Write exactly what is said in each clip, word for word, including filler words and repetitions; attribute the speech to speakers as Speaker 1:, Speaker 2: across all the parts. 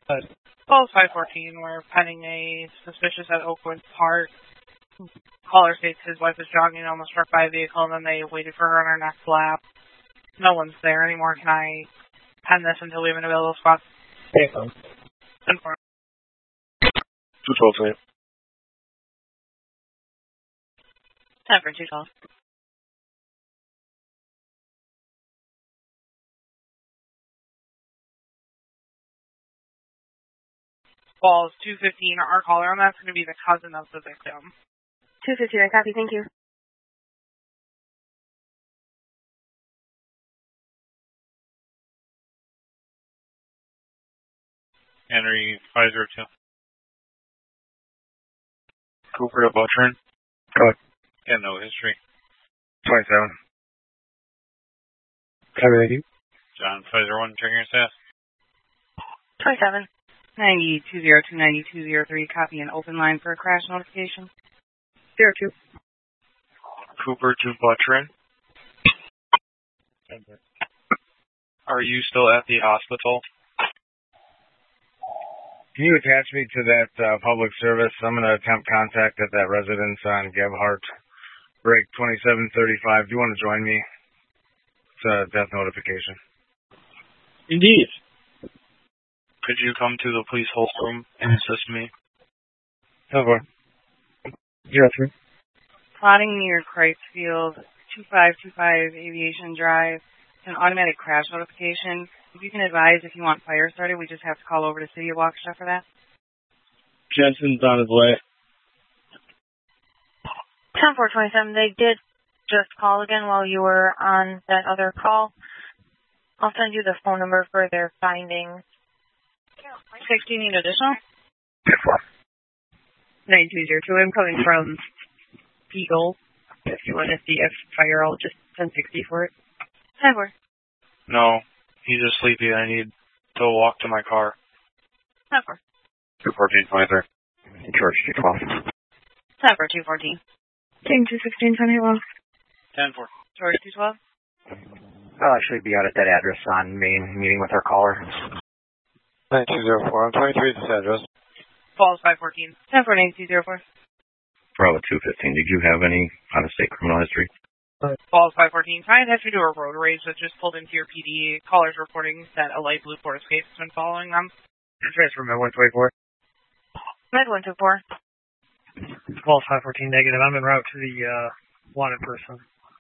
Speaker 1: Well, it's five fourteen. We're pending a suspicious at Oakwood Park. Caller states his wife is jogging, almost struck by a vehicle, and then they waited for her on her next lap. No one's there anymore. Can I pen this until we have an available spot?
Speaker 2: Yeah.
Speaker 1: ten four.
Speaker 3: two twelve, sir.
Speaker 1: ten for two twelve. Falls two fifteen. Our caller on that's going to be the cousin of the victim.
Speaker 4: two fifteen, I copy. Thank you.
Speaker 5: Henry five zero two.
Speaker 3: Cooper to Butchern. Go ahead.
Speaker 5: Yeah, no history.
Speaker 3: twenty-seven. Copy, thank you.
Speaker 5: John five zero one, checking your status.
Speaker 4: twenty-seven.
Speaker 1: ninety two zero two ninety two zero three. Copy an open line for a crash notification.
Speaker 4: zero two.
Speaker 3: Cooper to Butchern. Are you still at the hospital? Can you attach me to that uh, public service? I'm going to attempt contact at that residence on Gebhardt. Break twenty-seven thirty-five. Do you want to join me? It's a death notification.
Speaker 2: Indeed.
Speaker 3: Could you come to the police hold room and assist me? Over.
Speaker 2: zero three.
Speaker 1: Plotting near Christfield, two five two five Aviation Drive. An automatic crash notification. If you can advise if you want fire started, we just have to call over to City of Waukesha for that.
Speaker 2: Jensen's on his way.
Speaker 4: ten four twenty-seven. They did just call again while you were on that other call. I'll send you the phone number for their findings.
Speaker 1: sixteen need additional?
Speaker 4: nine two zero two. I'm coming from Eagle. If you want to see if fire, I'll just ten sixty for it.
Speaker 1: ten four.
Speaker 3: No, he's just sleepy. I need to walk to my car.
Speaker 1: ten four.
Speaker 3: two fourteen twenty-three. George two twelve.
Speaker 1: ten four two fourteen.
Speaker 4: King two sixteen twenty one.
Speaker 5: ten four.
Speaker 1: George two twelve.
Speaker 6: I'll actually be out at that address on Main, meeting with our caller.
Speaker 3: nine two zero four. I'm twenty-three at this address.
Speaker 1: Falls five fourteen. ten four nine two zero four.
Speaker 7: Bravo two fifteen. Did you have any out-of-state criminal history?
Speaker 1: Falls five fourteen. Trying to do a road rage that just pulled into your P D. Callers reporting that a light blue Ford Escape has been following them.
Speaker 3: Transfer Med one twenty-four.
Speaker 4: Med one two four.
Speaker 2: False five fourteen negative. I'm en route to the uh, wanted person.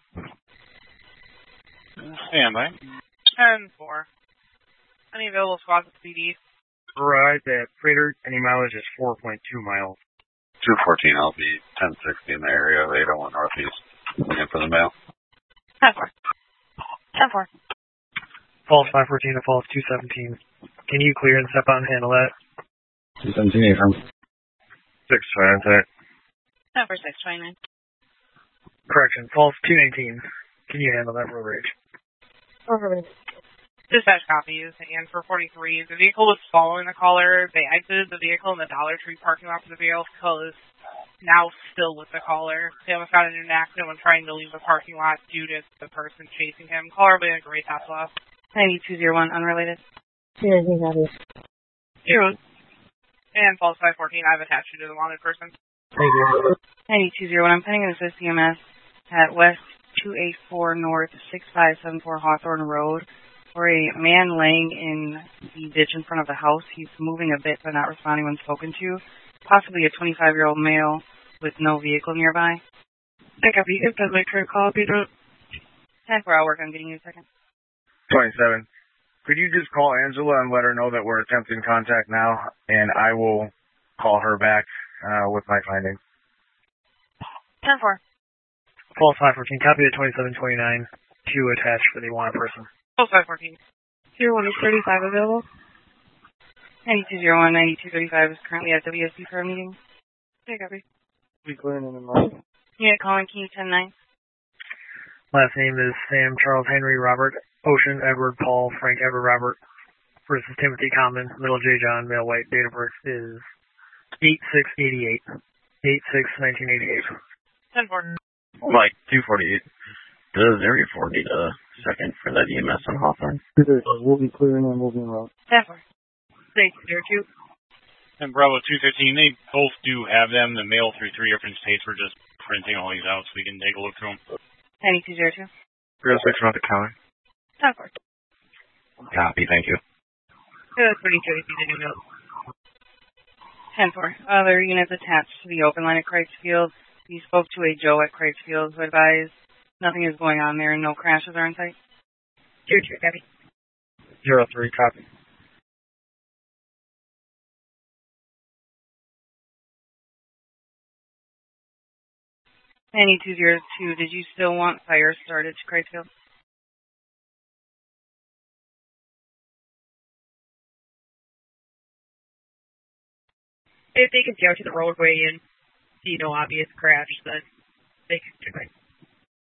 Speaker 5: Stand by.
Speaker 1: ten four. Any available squads at the P D?
Speaker 3: Right at Freighter. Any mileage is four point two miles.
Speaker 5: two fourteen, I'll be ten sixty in the area of eight oh one Northeast. And for the mail.
Speaker 4: ten four. ten four.
Speaker 2: False five fourteen to false two seventeen. Can you clear and step on and handle that?
Speaker 7: two seventeen, affirm.
Speaker 3: six twenty-nine.
Speaker 1: ten four six twenty-nine.
Speaker 2: Correction. False two nineteen. Can you handle that road rage?
Speaker 4: Over.
Speaker 1: Dispatch copies, and for forty-three, the vehicle was following the caller. They exited the vehicle in the Dollar Tree parking lot for the vehicle is now still with the caller. They haven't found an accident when trying to leave the parking lot due to the person chasing him. Caller will be a great top off. nine two zero one, unrelated.
Speaker 4: Zero zero.
Speaker 1: And false five fourteen, I've attached you to the wanted person.
Speaker 2: Thank you.
Speaker 1: nine two zero one, I'm pending an assist C M S at West two eighty-four North six five seven four Hawthorne Road. For a man laying in the ditch in front of the house. He's moving a bit but not responding when spoken to. Possibly a twenty-five-year-old male with no vehicle nearby.
Speaker 4: I copy. If I'd like to call, Pedro.
Speaker 1: ten four, I'll work on getting you a second.
Speaker 3: twenty-seven. Could you just call Angela and let her know that we're attempting contact now, and I will call her back uh, with my findings.
Speaker 4: ten four.
Speaker 2: False five fourteen. Copy the twenty-seven twenty-nine. Two attached for the wanted person.
Speaker 1: False five fourteen.
Speaker 4: zero one is thirty-five available.
Speaker 1: ninety-two zero one, ninety-two thirty-five is currently at W S D for a meeting.
Speaker 4: I copy.
Speaker 2: We clearing in the morning.
Speaker 1: Unit calling King ten nine.
Speaker 2: Last name is Sam Charles Henry Robert Ocean Edward Paul Frank Edward Robert. First is Timothy Common. Middle J John. Male white. Date of birth is eight six eighty-eight. eight six nineteen eighty-eight.
Speaker 1: ten four.
Speaker 7: Mike, two forty-eight. Does area four need a second for that E M S on Hawthorne?
Speaker 2: We'll be clearing and we'll be in route.
Speaker 1: ten four.
Speaker 8: Thanks, there too.
Speaker 9: And Bravo two fifteen, they both do have them. The mail through three different states. We're just printing all these out so we can take a look through them.
Speaker 1: Penny two zero two.
Speaker 3: zero six around the counter.
Speaker 1: ten four.
Speaker 7: Copy, thank you.
Speaker 8: Uh, twenty-two, if you didn't know.
Speaker 1: ten four. Other units attached to the open line at Craigfield. You spoke to a Joe at Craigfield who advised nothing is going on there and no crashes are in sight.
Speaker 8: Zero two, copy.
Speaker 3: Zero three, copy.
Speaker 1: Penny two zero two. Did you still want fire started to Craigfield?
Speaker 8: If they can see out to the roadway and see no obvious crash, then they can do it.